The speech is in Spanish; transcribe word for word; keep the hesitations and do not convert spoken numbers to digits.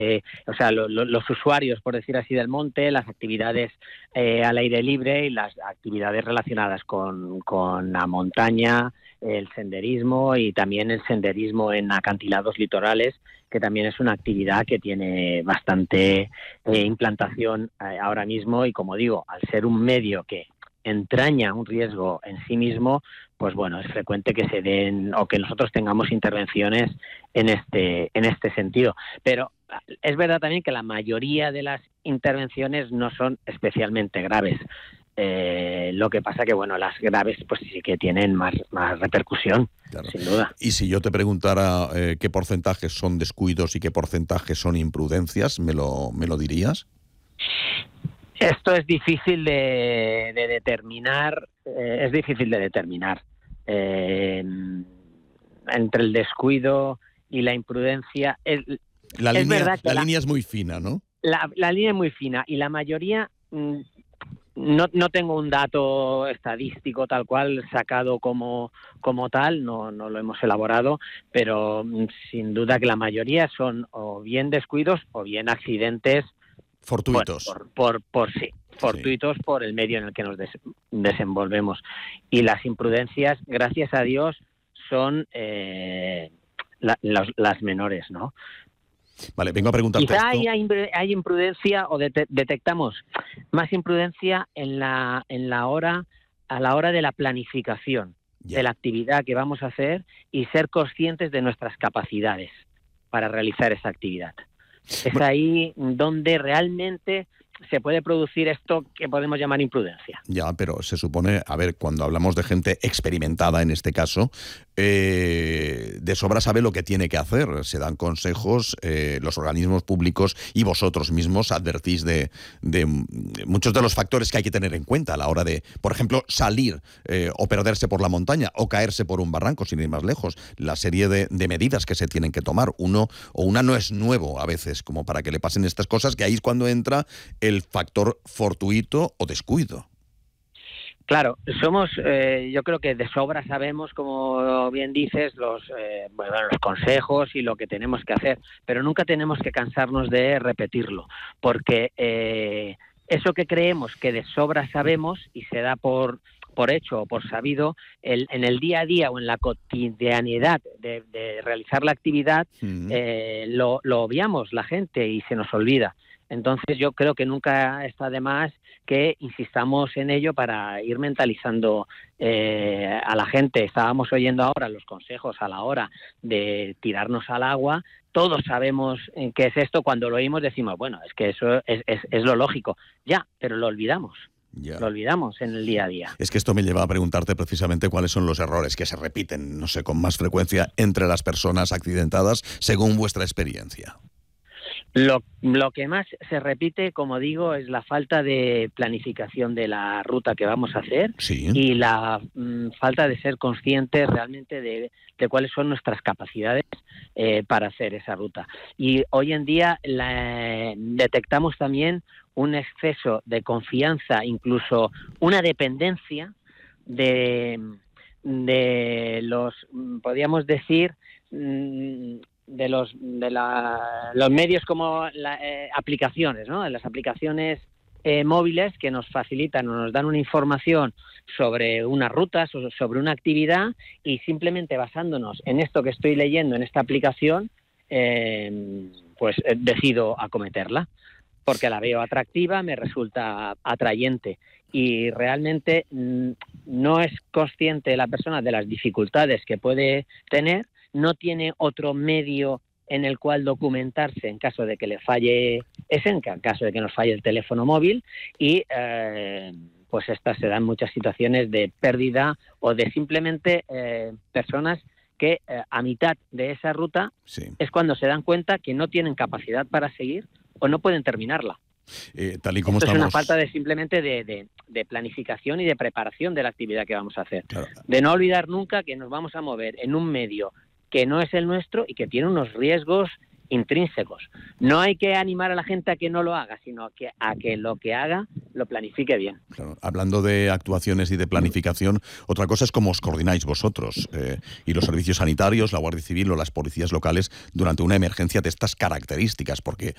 eh, o sea, lo, lo, los usuarios, por decir así, del monte, las actividades eh, al aire libre y las actividades relacionadas con, con la montaña, el senderismo y también el senderismo en acantilados litorales, que también es una actividad que tiene bastante eh, implantación eh, ahora mismo y, como digo, al ser un medio que entraña un riesgo en sí mismo, pues bueno, es frecuente que se den o que nosotros tengamos intervenciones en este en este sentido. Pero es verdad también que la mayoría de las intervenciones no son especialmente graves. Eh, lo que pasa que, bueno, las graves pues sí que tienen más, más repercusión, claro, sin duda. Y si yo te preguntara eh, qué porcentajes son descuidos y qué porcentajes son imprudencias, ¿me lo, me lo dirías? Esto es difícil de, de determinar, eh, es difícil de determinar. Eh, entre el descuido y la imprudencia, es, la, es línea, verdad que la, la línea es muy fina, ¿no? La, la línea es muy fina y la mayoría, mmm, no, no tengo un dato estadístico tal cual sacado como, como tal, no, no lo hemos elaborado, pero mmm, sin duda que la mayoría son o bien descuidos o bien accidentes fortuitos. Bueno, por, por, por sí, fortuitos sí. Por el medio en el que nos des, desenvolvemos. Y las imprudencias, gracias a Dios, son eh, la, las, las menores, ¿no? Vale, vengo a preguntarte Quizá esto. Hay, hay imprudencia o de, detectamos más imprudencia en la, en la hora, a la hora de la planificación yeah. de la actividad que vamos a hacer y ser conscientes de nuestras capacidades para realizar esa actividad. Es ahí donde realmente se puede producir esto que podemos llamar imprudencia. Ya, pero se supone, a ver, cuando hablamos de gente experimentada en este caso, eh, de sobra sabe lo que tiene que hacer. Se dan consejos, eh, los organismos públicos y vosotros mismos advertís de, de muchos de los factores que hay que tener en cuenta a la hora de, por ejemplo, salir eh, o perderse por la montaña o caerse por un barranco, sin ir más lejos. La serie de, de medidas que se tienen que tomar. Uno o una no es nuevo a veces, como para que le pasen estas cosas, que ahí es cuando entra el factor fortuito o descuido. Claro, somos, eh, yo creo que de sobra sabemos, como bien dices, los, eh, bueno, los consejos y lo que tenemos que hacer, pero nunca tenemos que cansarnos de repetirlo, porque eh, eso que creemos que de sobra sabemos y se da por, por hecho o por sabido, el, en el día a día o en la cotidianidad de, de realizar la actividad, uh-huh. eh, lo, lo obviamos la gente y se nos olvida. Entonces yo creo que nunca está de más que insistamos en ello para ir mentalizando eh, a la gente. Estábamos oyendo ahora los consejos a la hora de tirarnos al agua. Todos sabemos qué es esto. Cuando lo oímos decimos, bueno, es que eso es, es, es lo lógico. Ya, pero lo olvidamos. Ya. Lo olvidamos en el día a día. Es que esto me lleva a preguntarte precisamente cuáles son los errores que se repiten, no sé, con más frecuencia entre las personas accidentadas, según vuestra experiencia. Lo, lo que más se repite, como digo, es la falta de planificación de la ruta que vamos a hacer sí. y la mm, falta de ser conscientes realmente de, de cuáles son nuestras capacidades eh, para hacer esa ruta. Y hoy en día la, detectamos también un exceso de confianza, incluso una dependencia de, de los, podríamos decir, mmm, de los de la, los medios como la, eh, aplicaciones, ¿no? Las aplicaciones eh, móviles que nos facilitan o nos dan una información sobre unas rutas o sobre una actividad y simplemente basándonos en esto que estoy leyendo en esta aplicación, eh, pues eh, decido acometerla porque la veo atractiva, me resulta atrayente y realmente mm, no es consciente la persona de las dificultades que puede tener. No tiene otro medio en el cual documentarse en caso de que le falle ese, en caso de que nos falle el teléfono móvil y eh, pues estas se dan muchas situaciones de pérdida o de simplemente eh, personas que eh, a mitad de esa ruta sí. es cuando se dan cuenta que no tienen capacidad para seguir o no pueden terminarla. Eh, tal y como Esto estamos... es una falta de simplemente de, de, de planificación y de preparación de la actividad que vamos a hacer. Claro. De no olvidar nunca que nos vamos a mover en un medio que no es el nuestro y que tiene unos riesgos intrínsecos. No hay que animar a la gente a que no lo haga, sino que a que lo que haga lo planifique bien. Claro. Hablando de actuaciones y de planificación, otra cosa es cómo os coordináis vosotros eh, y los servicios sanitarios, la Guardia Civil o las policías locales durante una emergencia de estas características, porque